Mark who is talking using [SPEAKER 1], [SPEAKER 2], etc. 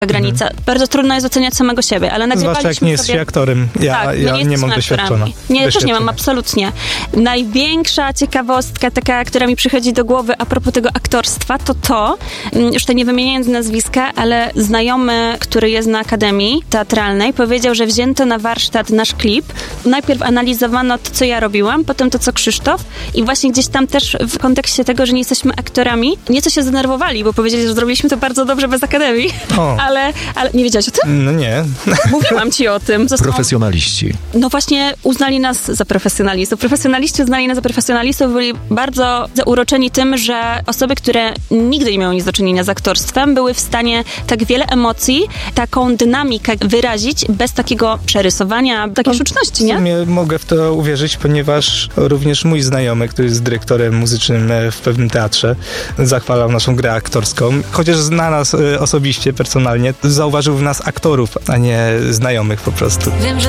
[SPEAKER 1] granica. Bardzo trudno jest oceniać samego siebie, ale nagrywaliśmy
[SPEAKER 2] zwłaszcza jak nie jest
[SPEAKER 1] sobie...
[SPEAKER 2] się aktorem. Ja nie mam doświadczenia.
[SPEAKER 1] Nie, też nie mam, absolutnie. Największa ciekawostka, taka, która mi przychodzi do głowy a propos tego aktorstwa, to, już tutaj nie wymieniając nazwiska, ale znajomy, który jest na Akademii Teatralnej, powiedział, że wzięto na warsztat nasz klip. Najpierw analizowano to, co ja robiłam, potem to, co Krzysztof i właśnie gdzieś tam też w kontekście tego, że nie jesteśmy aktorami, nieco się zdenerwowali, bo powiedzieli, że zrobiliśmy to bardzo dobrze bez Akademii. Ale nie wiedziałaś o tym?
[SPEAKER 2] No nie.
[SPEAKER 1] Mówiłam ci o tym.
[SPEAKER 3] Profesjonaliści.
[SPEAKER 1] No właśnie uznali nas za profesjonalistów. Profesjonaliści uznali nas za profesjonalistów, byli bardzo zauroczeni tym, że osoby, które nigdy nie miały nic do czynienia z aktorstwem, były w stanie tak wiele emocji, taką dynamikę wyrazić bez takiego przerysowania, takiej sztuczności, nie?
[SPEAKER 2] W sumie mogę w to uwierzyć, ponieważ również mój znajomy, który jest dyrektorem muzycznym w pewnym teatrze, zachwalał naszą grę aktorską. Chociaż zna nas osobiście, personalnie, zauważył w nas aktorów, a nie znajomych po prostu.
[SPEAKER 4] Wiem, że